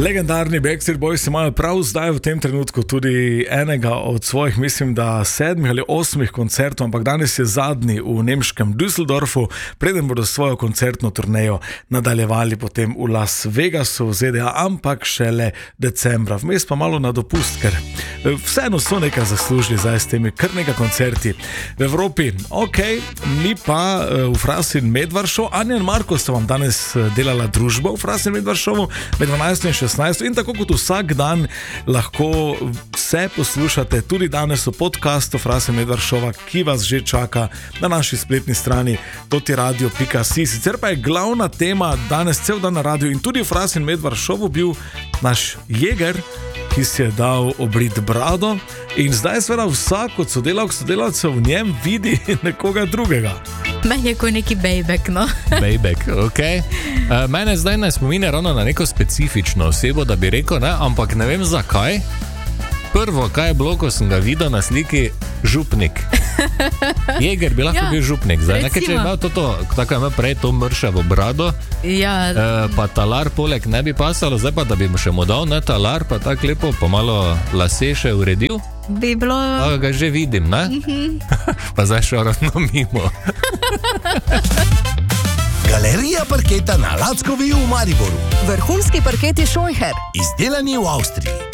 Legendarni Backstreet Boys imajo prav zdaj v tem trenutku tudi enega od svojih, mislim, da 7 ali 8 koncertov, ampak danes je zadnji v nemškem Düsseldorfu, preden bodo svojo koncertno turnejo nadaljevali potem v Las Vegasu v ZDA, ampak šele decembra. Vmes pa malo na dopust, ker vseeno so nekaj zaslužili zdaj s temi kar nekaj koncerti v Evropi. Ok, mi pa v Frasin Medvaršov, Anja in Marko sta vam danes delala družbo v Frasin Medvaršovu med 12 in 16 in tako kot vsak dan lahko vse poslušate tudi danes v podcastu Frasin Medvaršova, ki vas že čaka na naši spletni strani totiradio.si. Sicer pa je glavna tema danes cel dan na radiju in tudi v Frasin Medvaršovu bil naš Jeger, ki si je dal obrit brado in zdaj seveda vsak od sodelavcev v njem vidi nekoga drugega. Meni je kot neki bejbek, no. Bejbek, ok. Mene zdaj ne spomine ravno na neko specifično osebo, da bi rekel, ne, ampak ne vem zakaj. Prvo, kaj je bilo, ko sem ga videl na sliki, župnik. Jeger bi lahko bil župnik. Zdaj, nekaj, če je imel to, tako je imel prej to mršavo brado, pa talar poleg ne bi pasalo, zdaj pa da bi mu še mu dal talar, pa tako lepo, pa malo lase še uredil. Bi bilo... Ga že vidim, ne? Pa zdaj šel ravno mimo. Galerija parketa na Lackovi v Mariboru. Vrhunski parketi Scheucher. Izdelani v Avstriji.